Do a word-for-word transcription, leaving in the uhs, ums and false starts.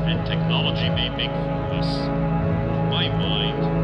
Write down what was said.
and technology may make for us. My mind